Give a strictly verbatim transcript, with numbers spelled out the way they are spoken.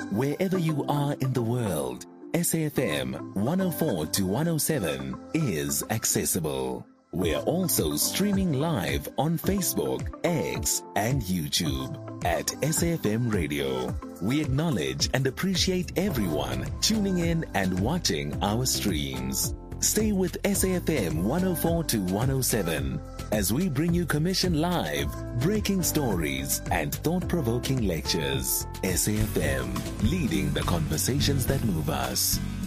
Wherever you are in the world, S A F M one oh four to one oh seven is accessible. We're also streaming live on Facebook, X, and YouTube at S A F M Radio. We acknowledge and appreciate everyone tuning in and watching our streams. Stay with S A F M one oh four to one oh seven as we bring you Commission Live, breaking stories, and thought-provoking lectures. S A F M, leading the conversations that move us.